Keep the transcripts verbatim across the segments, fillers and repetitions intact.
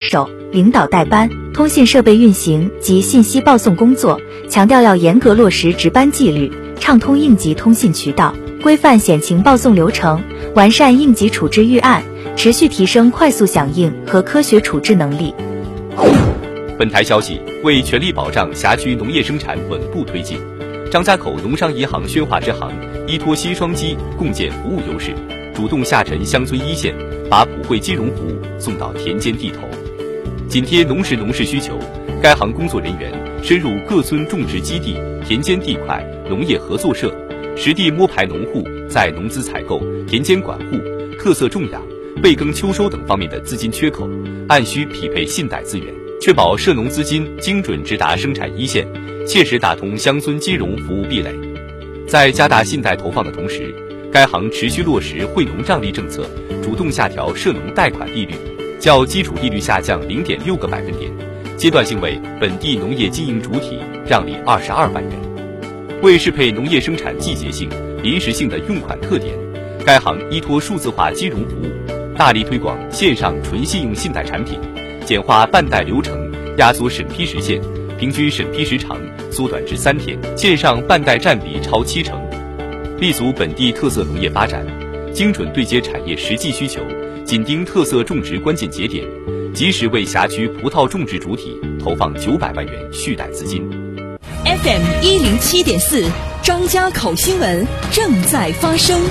手，领导代班，通信设备运行及信息报送工作，强调要严格落实值班纪律，畅通应急通信渠道，规范险情报送流程，完善应急处置预案，持续提升快速响应和科学处置能力。 本台消息，为全力保障辖区农业生产稳步推进，张家口农商银行宣化支行依托新双机共建服务优势，主动下沉乡村一线，把普惠金融服务送到田间地头。紧贴农时农事需求，该行工作人员深入各村种植基地、田间地块、农业合作社，实地摸排农户在农资采购、田间管护、特色种养、备耕秋收等方面的资金缺口，按需匹配信贷资源，确保涉农资金精准直达生产一线，切实打通乡村金融服务壁垒。在加大信贷投放的同时，该行持续落实惠农让利政策，主动下调涉农贷款利率，较基础利率下降 零点六个百分点，阶段性为本地农业经营主体让利二十二万元。为适配农业生产季节性、临时性的用款特点，该行依托数字化金融服务，大力推广线上纯信用信贷产品，简化办贷流程，压缩审批时限，平均审批时长缩短至三天，线上办贷占比超七成。立足本地特色农业发展，精准对接产业实际需求，紧盯特色种植关键节点，及时为辖区葡萄种植主体投放九百万元续贷资金。 F M 一零七点四，张家口新闻正在发生。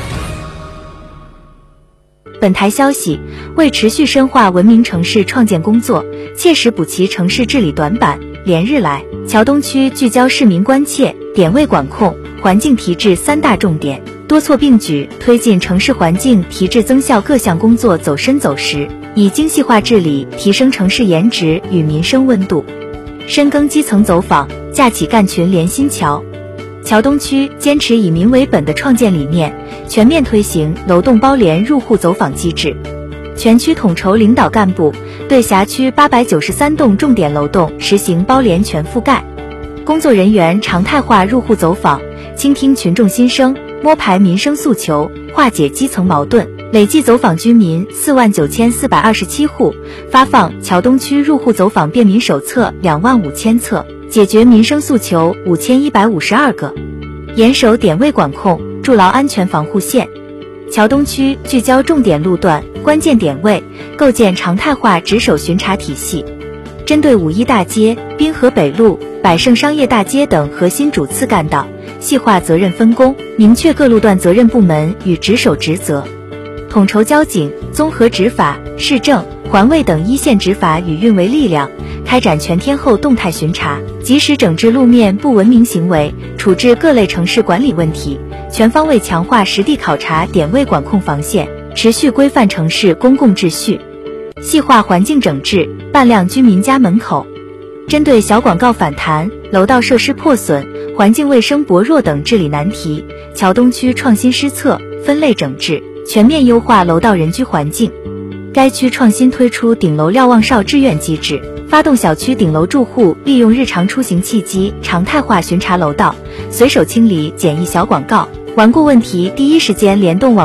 本台消息，为持续深化文明城市创建工作，切实补齐城市治理短板，连日来，桥东区聚焦市民关切、点位管控、环境提质三大重点，多措并举，推进城市环境提质增效各项工作走深走实，以精细化治理提升城市颜值与民生温度。深耕基层走访，架起干群连心桥。桥东区坚持以民为本的创建理念，全面推行楼栋包联入户走访机制。全区统筹领导干部对辖区八百九十三栋重点楼栋实行包联全覆盖。工作人员常态化入户走访，倾听群众心声，摸排民生诉求，化解基层矛盾。累计走访居民四万九千四百二十七户，发放桥东区入户走访便民手册两万五千册，解决民生诉求五千一百五十二个。严守点位管控，筑牢安全防护线。桥东区聚焦重点路段、关键点位，构建常态化值守巡查体系。针对五一大街、滨河北路、百盛商业大街等核心主次干道，细化责任分工，明确各路段责任部门与值守职责。统筹交警、综合执法、市政、环卫等一线执法与运维力量，开展全天候动态巡查，及时整治路面不文明行为，处置各类城市管理问题，全方位强化实地考察点位管控防线，持续规范城市公共秩序。细化环境整治，办亮居民家门口。针对小广告反弹、楼道设施破损、环境卫生薄弱等治理难题，桥东区创新施策，分类整治，全面优化楼道人居环境。该区创新推出顶楼瞭望哨志愿机制，发动小区顶楼住户利用日常出行契机常态化巡查楼道，随手清理简易小广告，顽固问题第一时间联动网